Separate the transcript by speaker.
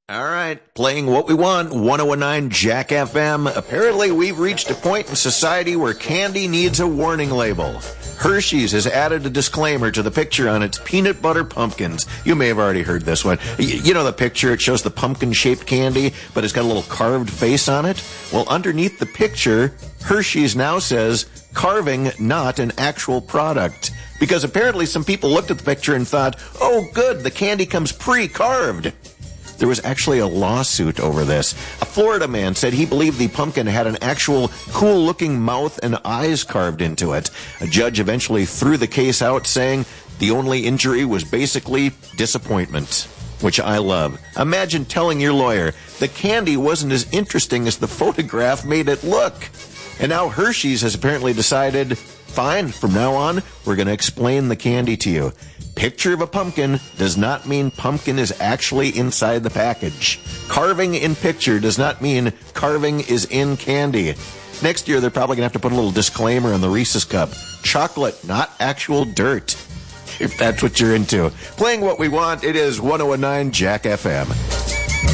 Speaker 1: All right, playing what we want, 1019 Jack FM. Apparently, we've reached a point in society where candy needs a warning label. Hershey's has added a disclaimer to the picture on its peanut butter pumpkins. You may have already heard this one. You know the picture, it shows the pumpkin-shaped candy, but it's got a little carved face on it? Well, underneath the picture, Hershey's now says, carving, not an actual product. Because apparently some people looked at the picture and thought, oh good, the candy comes pre-carved. There was actually a lawsuit over this. A Florida man said he believed the pumpkin had an actual cool-looking mouth and eyes carved into it. A judge eventually threw the case out, saying the only injury was basically disappointment, which I love. Imagine telling your lawyer the candy wasn't as interesting as the photograph made it look. And now Hershey's has apparently decided, fine, from now on, we're going to explain the candy to you. Picture of a pumpkin does not mean pumpkin is actually inside the package. Carving in picture does not mean carving is in candy. Next year, they're probably going to have to put a little disclaimer on the Reese's cup. Chocolate, not actual dirt. If that's what you're into. Playing what we want, it is 1019 Jack FM.